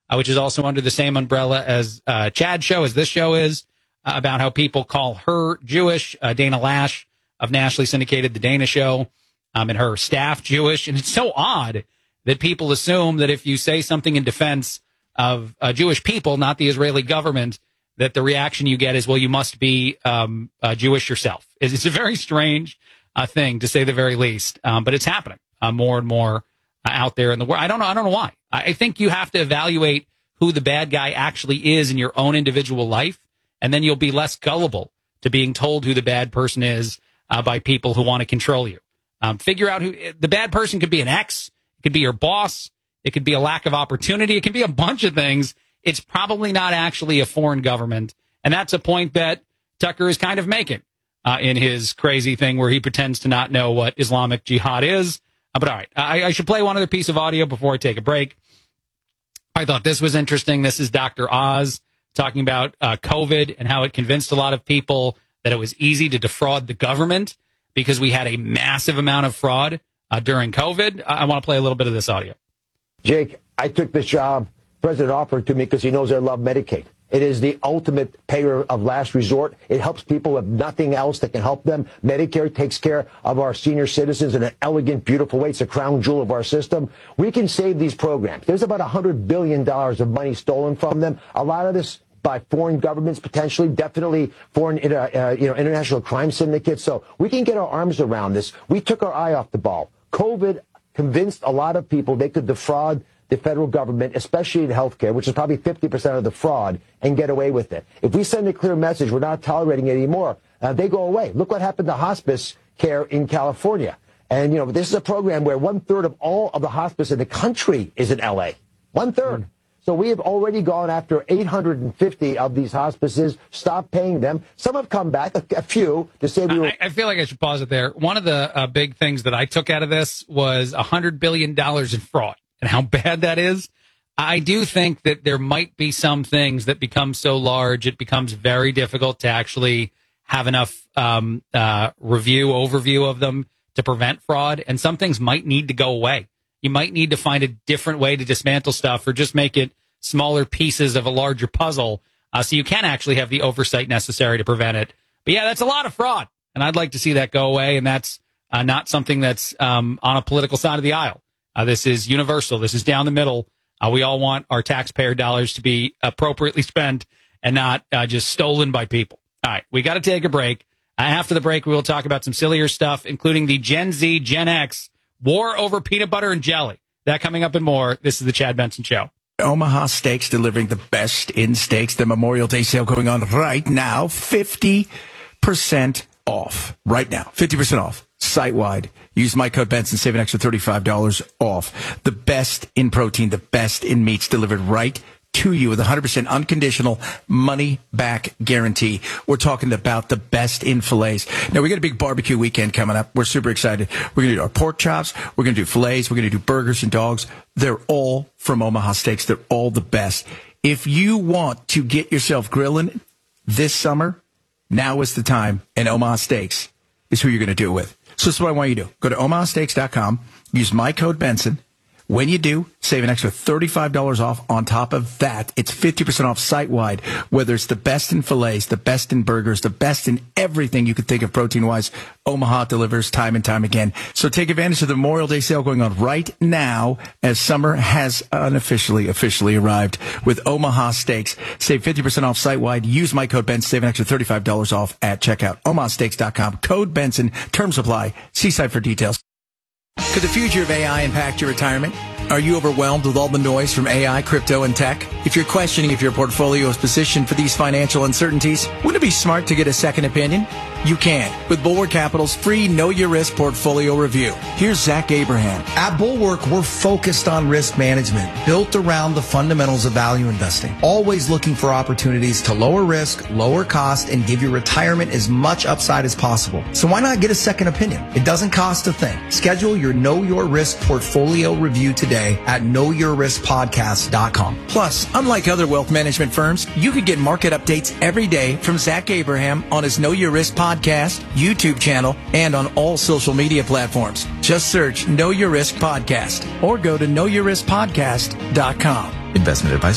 which is also under the same umbrella as Chad's show, as this show is, about how people call her Jewish, Dana Lash of nationally syndicated The Dana Show, and her staff Jewish. And it's so odd that people assume that if you say something in defense of Jewish people, not the Israeli government, that the reaction you get is, well, you must be Jewish yourself. It's a very strange thing, to say the very least, but it's happening more and more out there in the world. I don't know why. I think you have to evaluate who the bad guy actually is in your own individual life, and then you'll be less gullible to being told who the bad person is by people who want to control you. Figure out who the bad person could be. An ex, it could be your boss, it could be a lack of opportunity, it can be a bunch of things. It's probably not actually a foreign government, and that's a point that Tucker is kind of making in his crazy thing where he pretends to not know what Islamic Jihad is. But all right, I should play one other piece of audio before I take a break. I thought this was interesting. This is Dr. Oz talking about COVID and how it convinced a lot of people that it was easy to defraud the government because we had a massive amount of fraud during COVID. I want to play a little bit of this audio. Jake, I took this job. President offered it to me because he knows I love Medicaid. It is the ultimate payer of last resort. It helps people with nothing else that can help them. Medicare takes care of our senior citizens in an elegant, beautiful way. It's a crown jewel of our system. We can save these programs. There's about $100 billion of money stolen from them. A lot of this by foreign governments, potentially, definitely foreign, international crime syndicates. So we can get our arms around this. We took our eye off the ball. COVID convinced a lot of people they could defraud the federal government, especially in healthcare, which is probably 50% of the fraud, and get away with it. If we send a clear message, we're not tolerating it anymore, they go away. Look what happened to hospice care in California. And, this is a program where 1/3 of all of the hospice in the country is in L.A. 1/3. So we have already gone after 850 of these hospices, stopped paying them. Some have come back, a few, to say we were... I feel like I should pause it there. One of the big things that I took out of this was $100 billion in fraud and how bad that is. I do think that there might be some things that become so large, it becomes very difficult to actually have enough overview of them to prevent fraud. And some things might need to go away. You might need to find a different way to dismantle stuff or just make it smaller pieces of a larger puzzle so you can actually have the oversight necessary to prevent it. But yeah, that's a lot of fraud, and I'd like to see that go away, and that's not something that's on a political side of the aisle. This is universal. This is down the middle. We all want our taxpayer dollars to be appropriately spent and not just stolen by people. All right, we got to take a break. After the break, we will talk about some sillier stuff, including the Gen Z, Gen X war over peanut butter and jelly. That coming up and more. This is the Chad Benson Show. Omaha Steaks delivering the best in steaks. The Memorial Day sale going on right now. 50% off. Right now. 50% off. Site-wide. Use my code Benson. Save an extra $35 off. The best in protein, the best in meats delivered right to you with 100% unconditional money-back guarantee. We're talking about the best in fillets. Now, we got a big barbecue weekend coming up. We're super excited. We're going to do our pork chops. We're going to do fillets. We're going to do burgers and dogs. They're all from Omaha Steaks. They're all the best. If you want to get yourself grilling this summer, now is the time, and Omaha Steaks is who you're going to do it with. So this is what I want you to do. Go to omahasteaks.com. Use my code Benson. When you do, save an extra $35 off. On top of that, it's 50% off site-wide, whether it's the best in fillets, the best in burgers, the best in everything you could think of protein-wise. Omaha delivers time and time again. So take advantage of the Memorial Day sale going on right now as summer has officially arrived with Omaha Steaks. Save 50% off site-wide. Use my code Benson. Save an extra $35 off at checkout. omahasteaks.com. Code Benson. Terms apply. See site for details. Could the future of AI impact your retirement? Are you overwhelmed with all the noise from AI, crypto, and tech? If you're questioning if your portfolio is positioned for these financial uncertainties, wouldn't it be smart to get a second opinion? You can with Bulwark Capital's free Know Your Risk portfolio review. Here's Zach Abraham. At Bulwark, we're focused on risk management, built around the fundamentals of value investing. Always looking for opportunities to lower risk, lower cost, and give your retirement as much upside as possible. So why not get a second opinion? It doesn't cost a thing. Schedule your Know Your Risk portfolio review today at knowyourriskpodcast.com. Plus, unlike other wealth management firms, you could get market updates every day from Zach Abraham on his Know Your Risk podcast, YouTube channel, and on all social media platforms. Just search Know Your Risk Podcast or go to knowyourriskpodcast.com. Investment advice